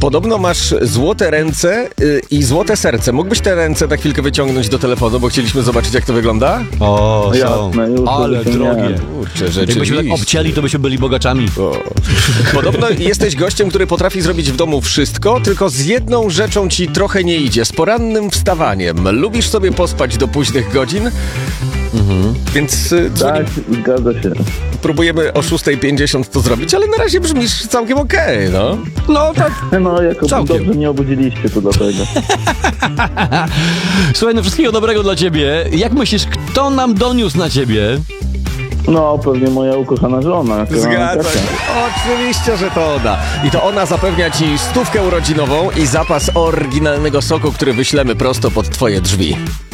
Podobno masz złote ręce i złote serce. Mógłbyś te ręce na chwilkę wyciągnąć do telefonu, bo chcieliśmy zobaczyć, jak to wygląda? O, No są. jasne, już Ale to się drogie. nie. Kurczę, Jakbyśmy tak rzeczywiście. obcięli, to byśmy byli bogaczami. Podobno jesteś gościem, który potrafi zrobić w domu wszystko, tylko z jedną rzeczą ci trochę nie idzie. Z porannym wstawaniem. Lubisz sobie pospać do późnych godzin? Więc Tak, zgadza się. próbujemy o 6:50 to zrobić, ale na razie brzmisz całkiem okej, no. No tak. No, jako Całkiem. dobrze mnie obudziliście, to dlatego. Słuchaj, no wszystkiego dobrego dla ciebie. Jak myślisz, kto nam doniósł na ciebie? No, pewnie moja ukochana żona. Zgadza Kasia. się. Oczywiście, że to ona. I to ona zapewnia ci 100 urodzinową i zapas oryginalnego soku, który wyślemy prosto pod twoje drzwi.